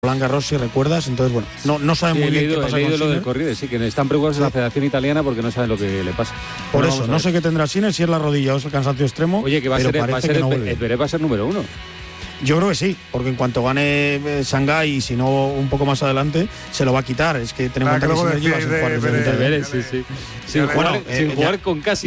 Roland Garros, si recuerdas, entonces bueno, no saben muy bien qué pasa con lo del Corriere, sí, que están preocupados en la Federación Italiana porque no saben lo que le pasa. Por eso, no sé qué tendrá Sinner, si es la rodilla o es el cansancio extremo. Oye, que va a ser número 1. Yo creo que sí, porque en cuanto gane Shanghái y si no un poco más adelante, se lo va a quitar. Es que tenemos que Sinner lleva sin jugar desde sin jugar con casi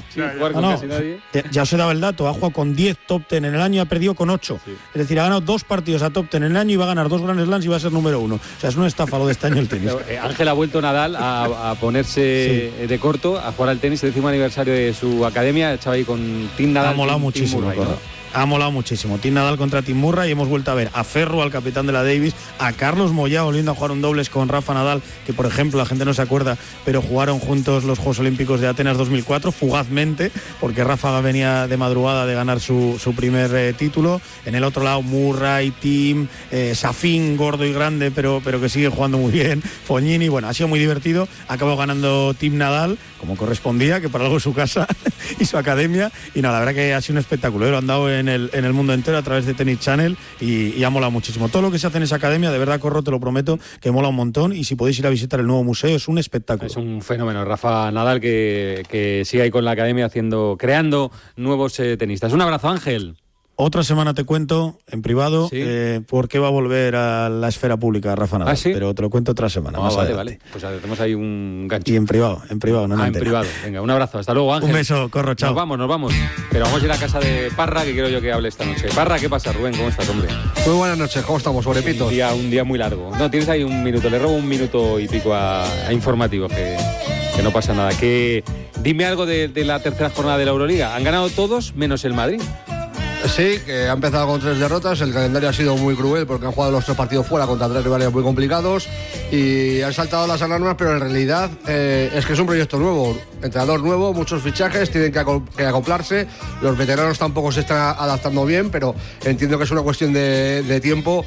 nadie. Ya os he dado el dato, ha jugado con 10 top 10 en el año y ha perdido con 8. Sí. Es decir, ha ganado 2 partidos a top 10 en el año y va a ganar 2 Grand Slams y va a ser número 1. O sea, es un estafa lo de este año el tenis. Ángel ha vuelto Nadal a ponerse de corto, a jugar al tenis, el 10º aniversario de su academia. Estaba ahí con Tim Nadal. Ha molado muchísimo, Murray, Ha molado muchísimo. Tim Nadal contra Tim Murray y hemos vuelto a ver a Ferro, al capitán de la Davis, a Carlos Moyá volviendo a jugar un dobles con Rafa Nadal, que por ejemplo la gente no se acuerda, pero jugaron juntos los Juegos Olímpicos de Atenas 2004, fugazmente, porque Rafa venía de madrugada de ganar su primer título. En el otro lado Murray, Tim, Safin, gordo y grande, pero que sigue jugando muy bien, Fognini. Bueno, ha sido muy divertido. Acabó ganando Tim Nadal, como correspondía, que para algo es su casa y su academia. Y no, la verdad que ha sido un espectáculo. Lo han dado en el mundo entero a través de Tennis Channel y ha molado muchísimo. Todo lo que se hace en esa academia, de verdad, Corro, te lo prometo, que mola un montón, y si podéis ir a visitar el nuevo museo, es un espectáculo. Es un fenómeno, Rafa Nadal, que sigue ahí con la academia creando nuevos tenistas. Un abrazo, Ángel. Otra semana te cuento, en privado, ¿sí? Por qué va a volver a la esfera pública Rafa Nadal. ¿Sí? Pero te lo cuento otra semana. Vale. Pues hacemos ahí un gancho. Y en privado, no en privado. Venga, un abrazo. Hasta luego, Ángel. Un beso, Corro, chao. Nos vamos. Pero vamos a ir a casa de Parra, que quiero yo que hable esta noche. Parra, ¿qué pasa, Rubén? ¿Cómo estás, hombre? Muy buenas noches, ¿cómo estamos, sobrepitos? Un día muy largo. No, tienes ahí un minuto. Le robo un minuto y pico a informativo, que no pasa nada. Dime algo de la tercera jornada de la Euroliga. Han ganado todos, menos el Madrid. Sí, que ha empezado con 3 derrotas. El calendario ha sido muy cruel porque han jugado los 3 partidos fuera contra 3 rivales muy complicados y han saltado las alarmas, pero en realidad es que es un proyecto nuevo, entrenador nuevo, muchos fichajes, tienen que acoplarse. Los veteranos tampoco se están adaptando bien, pero entiendo que es una cuestión de tiempo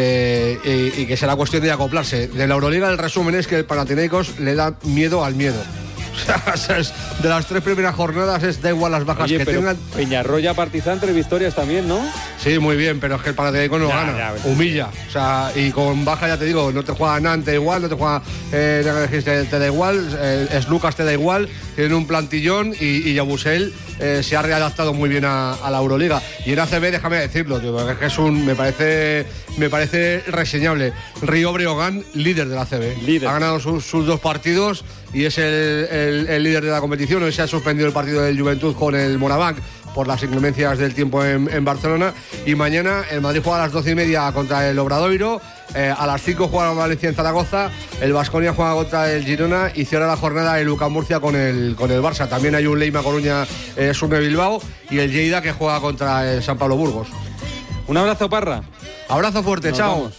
y que será cuestión de acoplarse. De la Euroliga el resumen es que el Panathinaikos le da miedo al miedo. O sea, de las 3 primeras jornadas da igual las bajas que tengan. Peñarroya, Partizan, 3 victorias tamén, ¿no? Sí, muy bien, pero es que el Panathinaikos no gana, humilla. O sea, y con baja, ya te digo, no te juega Nantes igual, no te juega te da igual, Lucas te da igual, tienen un plantillón y Yabusel se ha readaptado muy bien a la Euroliga. Y en ACB, déjame decirlo, tío, porque es me parece reseñable. Río Breogán, líder de la ACB. Ha ganado sus 2 partidos y es el líder de la competición. Hoy se ha suspendido el partido del Juventud con el Morabanc por las inclemencias del tiempo en Barcelona, y mañana el Madrid juega a las 12:30 contra el Obradoiro, a las 5 juega el Valencia en Zaragoza, el Baskonia juega contra el Girona y cierra la jornada el UCAM Murcia con el Barça. También hay un Leima Coruña Surne Bilbao y el Lleida que juega contra el San Pablo Burgos. Un abrazo, Parra. Abrazo fuerte, chao. Vamos.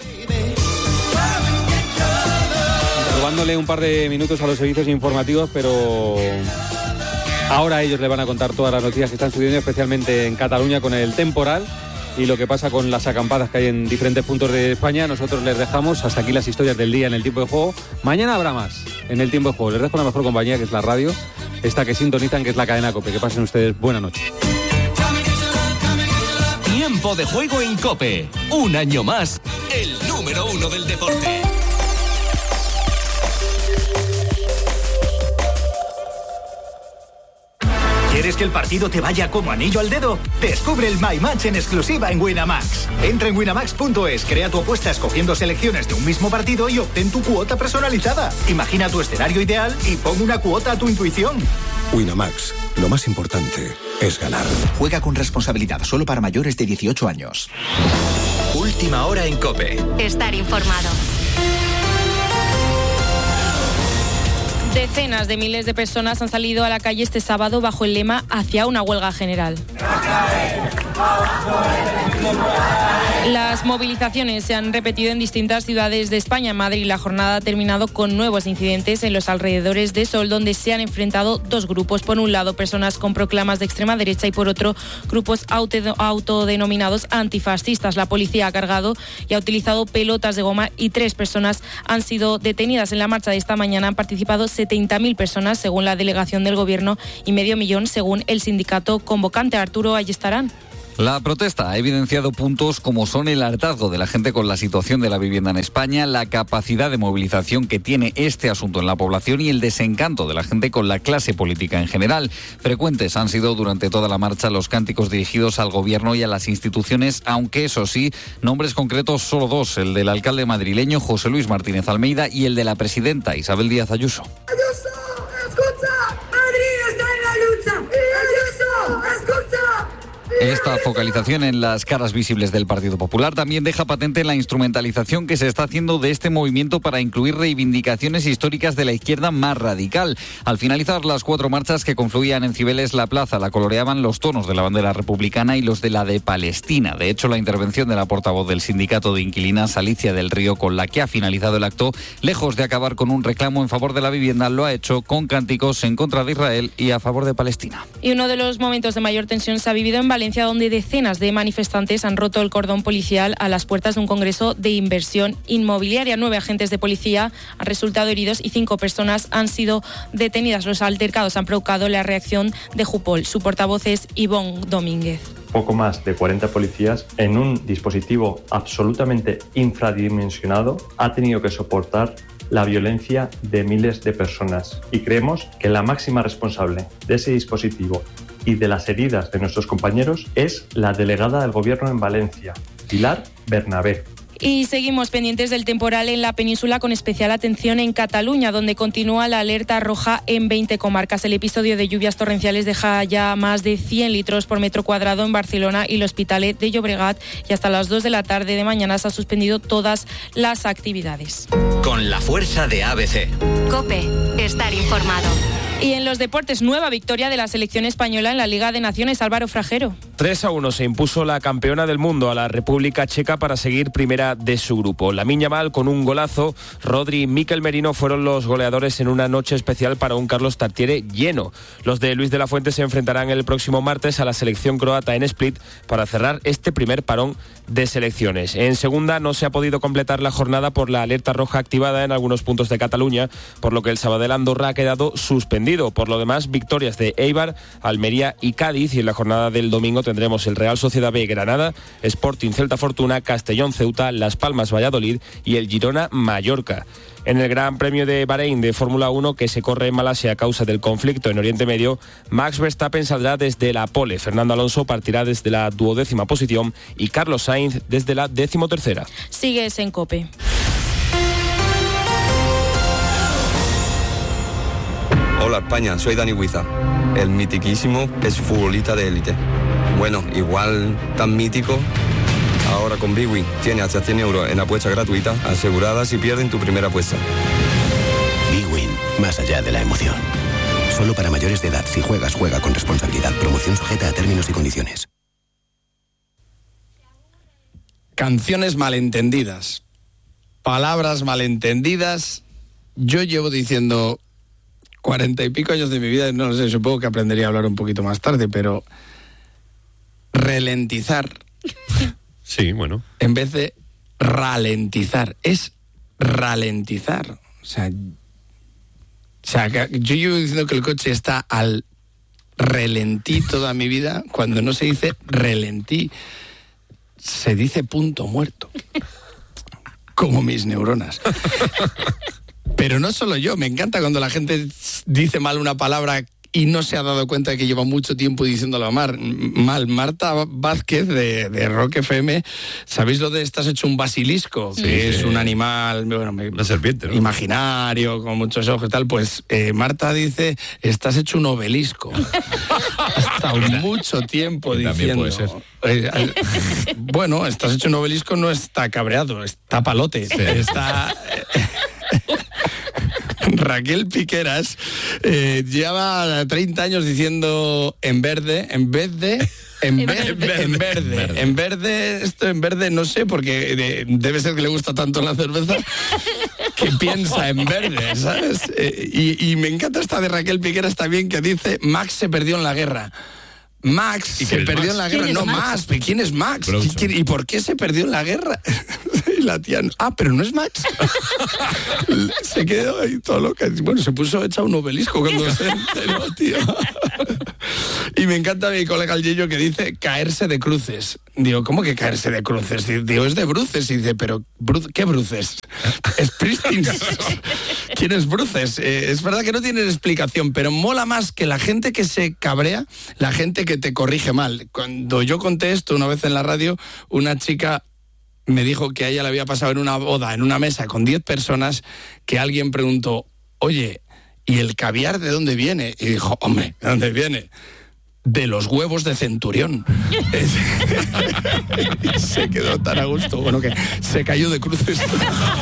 Robándole un par de minutos a los servicios informativos, pero ahora ellos le van a contar todas las noticias que están sucediendo, especialmente en Cataluña con el temporal y lo que pasa con las acampadas que hay en diferentes puntos de España. Nosotros les dejamos hasta aquí las historias del día en el tiempo de juego. Mañana habrá más en el tiempo de juego. Les dejo la mejor compañía, que es la radio, esta que sintonizan, que es la cadena COPE. Que pasen ustedes buena noche. Tiempo de juego en COPE. Un año más, el número 1 del deporte. ¿Quieres que el partido te vaya como anillo al dedo? Descubre el My Match en exclusiva en Winamax. Entra en winamax.es, crea tu apuesta escogiendo selecciones de un mismo partido y obtén tu cuota personalizada. Imagina tu escenario ideal y pon una cuota a tu intuición. Winamax, lo más importante es ganar. Juega con responsabilidad, solo para mayores de 18 años. Última hora en COPE. Estar informado. Decenas de miles de personas han salido a la calle este sábado bajo el lema Hacia una huelga general. Las movilizaciones se han repetido en distintas ciudades de España. En Madrid la jornada ha terminado con nuevos incidentes en los alrededores de Sol, donde se han enfrentado 2 grupos. Por un lado, personas con proclamas de extrema derecha y por otro, grupos autodenominados antifascistas. La policía ha cargado y ha utilizado pelotas de goma y 3 personas han sido detenidas. En la marcha de esta mañana han participado 70.000 personas, según la delegación del Gobierno, y 500.000 según el sindicato convocante. Arturo, ahí estarán. La protesta ha evidenciado puntos como son el hartazgo de la gente con la situación de la vivienda en España, la capacidad de movilización que tiene este asunto en la población y el desencanto de la gente con la clase política en general. Frecuentes han sido durante toda la marcha los cánticos dirigidos al gobierno y a las instituciones, aunque eso sí, nombres concretos solo dos, el del alcalde madrileño José Luis Martínez Almeida y el de la presidenta Isabel Díaz Ayuso. ¡Ayuso, escucha! ¡Madrid está en la lucha! ¡Ayuso, escucha! Esta focalización en las caras visibles del Partido Popular también deja patente la instrumentalización que se está haciendo de este movimiento para incluir reivindicaciones históricas de la izquierda más radical. Al finalizar las 4 marchas que confluían en Cibeles, la plaza la coloreaban los tonos de la bandera republicana y los de la de Palestina. De hecho, la intervención de la portavoz del sindicato de inquilinas, Alicia del Río, con la que ha finalizado el acto, lejos de acabar con un reclamo en favor de la vivienda, lo ha hecho con cánticos en contra de Israel y a favor de Palestina. Y uno de los momentos de mayor tensión se ha vivido en Valencia, donde decenas de manifestantes han roto el cordón policial a las puertas de un congreso de inversión inmobiliaria. 9 agentes de policía han resultado heridos y 5 personas han sido detenidas. Los altercados han provocado la reacción de Jupol. Su portavoz es Ivonne Domínguez. Poco más de 40 policías en un dispositivo absolutamente infradimensionado ha tenido que soportar la violencia de miles de personas. Y creemos que la máxima responsable de ese dispositivo y de las heridas de nuestros compañeros es la delegada del Gobierno en Valencia, Pilar Bernabé. Y seguimos pendientes del temporal en la península, con especial atención en Cataluña, donde continúa la alerta roja en 20 comarcas. El episodio de lluvias torrenciales deja ya más de 100 litros por metro cuadrado en Barcelona y el Hospitalet de Llobregat, y hasta las 2 de la tarde de mañana se ha suspendido todas las actividades. Con la fuerza de ABC. COPE, estar informado. Y en los deportes, nueva victoria de la selección española en la Liga de Naciones. Álvaro Frajero. 3-1 se impuso la campeona del mundo a la República Checa para seguir primera de su grupo. Lamine Yamal con un golazo, Rodri y Mikel Merino fueron los goleadores en una noche especial para un Carlos Tartiere lleno. Los de Luis de la Fuente se enfrentarán el próximo martes a la selección croata en Split para cerrar este primer parón de selecciones. En segunda no se ha podido completar la jornada por la alerta roja activada en algunos puntos de Cataluña, por lo que el Sabadell Andorra ha quedado suspendido. Por lo demás, victorias de Eibar, Almería y Cádiz, y en la jornada del domingo tendremos el Real Sociedad B Granada, Sporting Celta Fortuna, Castellón Ceuta, Las Palmas Valladolid y el Girona Mallorca. En el Gran Premio de Bahrein de Fórmula 1, que se corre en Malasia a causa del conflicto en Oriente Medio, Max Verstappen saldrá desde la pole, Fernando Alonso partirá desde la 12ª posición y Carlos Sainz desde la 13ª. Sigues en COPE. Hola España, soy Dani Huiza. El mitiquísimo es futbolista de élite. Bueno, igual tan mítico. Ahora con Bwin tiene hasta 100 euros en apuesta gratuita asegurada si pierden tu primera apuesta. Bwin, más allá de la emoción. Solo para mayores de edad. Si juegas, juega con responsabilidad. Promoción sujeta a términos y condiciones. Canciones malentendidas. Palabras malentendidas. Yo llevo diciendo 40 y pico años de mi vida, no lo sé, supongo que aprendería a hablar un poquito más tarde, pero ralentizar. Sí, bueno. En vez de ralentizar, es ralentizar. O sea, yo llevo diciendo que el coche está al relentí toda mi vida, cuando no se dice relentí, se dice punto muerto. Como mis neuronas. Pero no solo yo, me encanta cuando la gente dice mal una palabra y no se ha dado cuenta de que lleva mucho tiempo diciéndolo mal. Marta Vázquez de Rock FM, ¿sabéis lo de estás hecho un basilisco? Sí, que sí. es un animal, bueno, una serpiente, ¿no? Imaginario, con muchos ojos y tal. Pues Marta dice, estás hecho un obelisco. Ha estado mucho tiempo diciendo. Puede ser. Bueno, estás hecho un obelisco, no está cabreado, está palote. Sí. Está... Raquel Piqueras lleva 30 años diciendo en verde, en verde, esto en verde, no sé, porque debe ser que le gusta tanto la cerveza que piensa en verde, ¿sabes? Y me encanta esta de Raquel Piqueras también, que dice, Max se perdió en la guerra. Max se perdió en la guerra. No, más. ¿Quién es Max? ¿Y por qué se perdió en la guerra? Y la tía, pero no es Max. Se quedó ahí todo loca. Bueno, se puso hecha un obelisco cuando se enteró, tío. Y me encanta mi colega el Yello que dice caerse de cruces. Digo, ¿cómo que caerse de cruces? Digo, es de bruces. Y dice, pero ¿qué bruces? Springsteen. ¿Quién es bruces? Es verdad que no tienen explicación, pero mola más que la gente que se cabrea, la gente que te corrige mal. Cuando yo conté esto una vez en la radio, una chica me dijo que a ella le había pasado en una boda, en una mesa con 10 personas, que alguien preguntó, oye, ¿y el caviar de dónde viene? Y dijo, hombre, ¿de dónde viene? De los huevos de Centurión. Se quedó tan a gusto, bueno, que se cayó de cruces.